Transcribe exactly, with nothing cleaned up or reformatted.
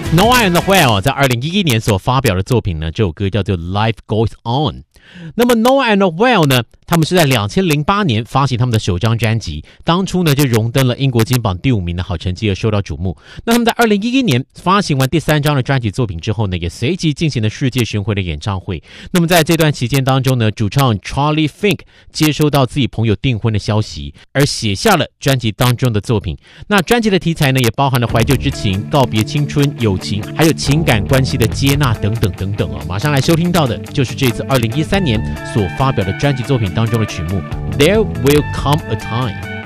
Noah and the Whale 在二零一一年所发表的作品呢，这首歌叫做 Life Goes On。那么 Noah and the Whale 呢，他们是在两千零八年发行他们的首张专辑，当初呢就荣登了英国金榜第五名的好成绩而受到瞩目。那他们在二零一一年发行完第三张的专辑作品之后呢，也随即进行了世界巡回的演唱会。那么在这段期间当中呢，主唱 Charlie Fink 接收到自己朋友订婚的消息，而写下了专辑当中的作品。那专辑的题材呢，也包含了怀旧之情、告别青春、友情，还有情感关系的接纳等等等等哦。马上来收听到的就是这次二零一三年所发表的专辑作品当中的曲目 There Will Come a Time。